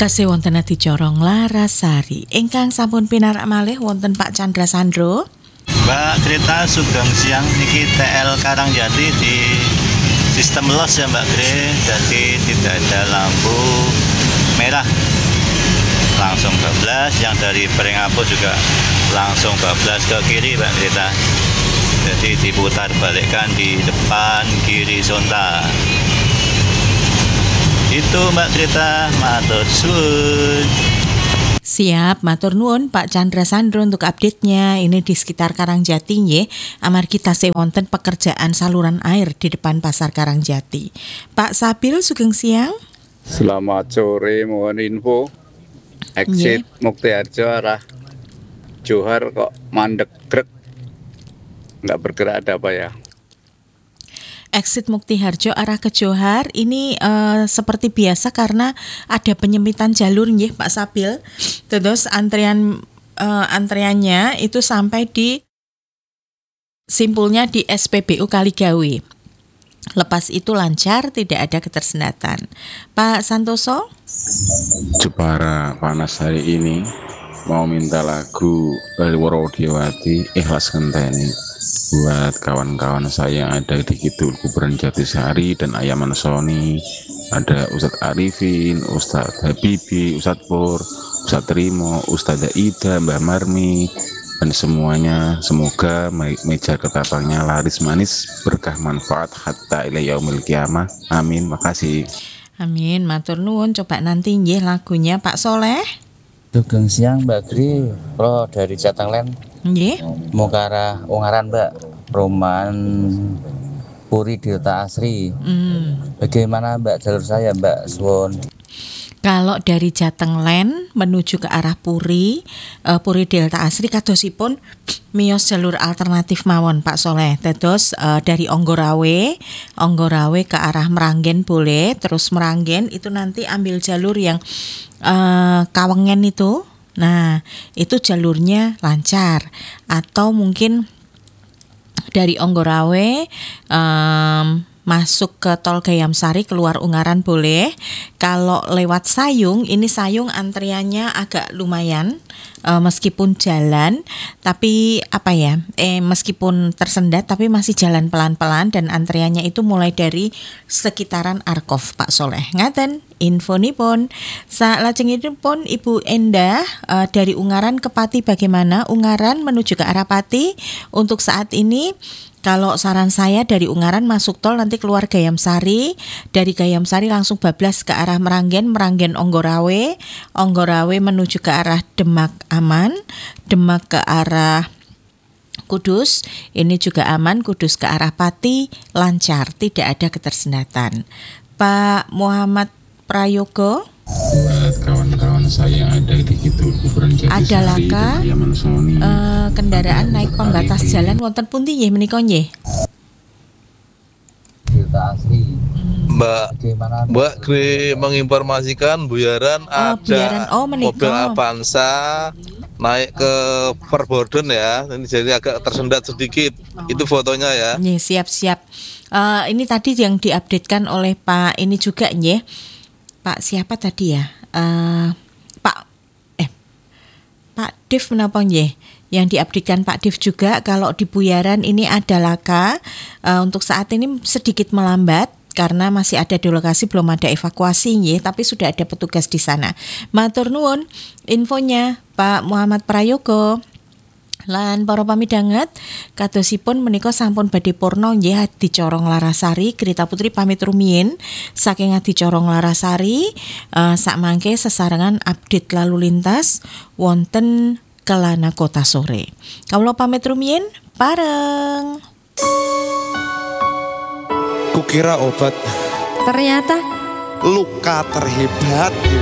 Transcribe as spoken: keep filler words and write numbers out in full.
Tasih wonten adicara Larasari ingkang sampun pinarak malih wonten Pak Chandra Sandro. Mbak Greta Sugeng Siang niki T L Karangjati di sistem los ya Mbak Gre, jadi tidak ada lampu merah, langsung bablas. Yang dari Peringapu juga langsung bablas ke kiri Mbak Greta, jadi diputar balikkan di depan kiri sonta. Itu Mbak Greta, matur suwun. Siap, matur nuwun Pak Chandra Sandro untuk update-nya. Ini di sekitar Karangjati nggih, amargi tasih wonten pekerjaan saluran air di depan Pasar Karangjati. Pak Sabil Sugeng Siang. Selamat sore, mohon info. Exit Nggih. Muktiharjo arah Johar kok mandek grek. Nggak bergerak, ada apa ya? Exit Muktiharjo arah ke Johar ini eh, seperti biasa karena ada penyempitan jalur nggih Pak Sabil. Terus antrian eh, antriannya itu sampai di simpulnya di S P B U Kaligawe. Lepas itu lancar, tidak ada ketersendatan. Pak Santoso? Jepara panas hari ini mau minta lagu dari Worodiawati Ikhlas Ngenteni buat kawan-kawan saya yang ada di Kidul Kuburan Jatisari dan Ayaman Soni. Ada Ustadz Arifin, Ustadz Habibi, Ustadz Pur, Ustadz Rimo, Ustadz Ida, Mbah Marmi, dan semuanya. Semoga meja ketapangnya laris manis, berkah manfaat hatta ila yaumil qiyamah. Amin. Makasih. Amin, matur nuwun. Coba nanti nggih lagunya Pak Soleh. Sugeng Siang Mbak Gri, pro dari Jatenglen Nggih. mau ke arah Ungaran Mbak, perumahan Puri Delta Asri. Hmm. Bagaimana Mbak jalur saya Mbak Suwon? Kalau dari Jatenglen menuju ke arah Puri, uh, Puri Delta Asri kadosipun miyos jalur alternatif mawon Pak Soleh. Terus uh, dari Onggorawe, Onggorawe ke arah Meranggen boleh, terus Meranggen itu nanti ambil jalur yang uh, Kawengen itu. Nah, itu jalurnya lancar. Atau mungkin dari Onggorawe um, masuk ke Tol Gayam Sari keluar Ungaran boleh. Kalau lewat Sayung, ini Sayung antriannya agak lumayan e, meskipun jalan tapi apa ya eh meskipun tersendat tapi masih jalan pelan-pelan dan antriannya itu mulai dari sekitaran Arkov Pak Soleh. Ngaten infonipun. Salajengipun Ibu Endah e, dari Ungaran ke Pati bagaimana? Ungaran menuju ke arah Pati untuk saat ini. Kalau saran saya dari Ungaran masuk tol nanti keluar Gayam Sari, dari Gayam Sari langsung bablas ke arah Meranggen, Meranggen Onggorawe, Onggorawe menuju ke arah Demak aman, Demak ke arah Kudus, ini juga aman, Kudus ke arah Pati lancar, tidak ada ketersendatan. Pak Muhammad Prayogo? Buat kawan-kawan saya yang ada di Kidul Kuburan Jatisari Adalahkah dan Ayaman Soni, uh, kendaraan ada naik Ustadz pembatas Arifin. jalan wonten pundi nggih menika nggih? Delta Asri. Mbak Bagaimana Mbak Gri menginformasikan Buyaran Oh, ada Buyaran. Oh, menika. mobil Avanza naik ke Perbodon ya. Ini jadi agak tersendat sedikit. Itu fotonya ya. Nggih, siap-siap. Uh, ini tadi yang diupdatekan oleh Pak ini juga nggih. Pak siapa tadi ya? Uh, Pak eh Pak Dev menapa nggih? Yang diupdatekan Pak Dev juga kalau di Buyaran ini ada laka uh, untuk saat ini sedikit melambat karena masih ada di lokasi belum ada evakuasi nggih, tapi sudah ada petugas di sana. Matur nuwun infonya Pak Muhammad Prayogo. Lan para pamidanget kadosipun menika sampun badhe purna nggih adicara Larasari. Grita Putri pamit rumiyin saking adicara Larasari. Uh, sakmangke sesarengan update lalu lintas wonten Kelana Kota sore. Kawula pamit rumiyin bareng. Kukira obat, Ternyata luka terhebat.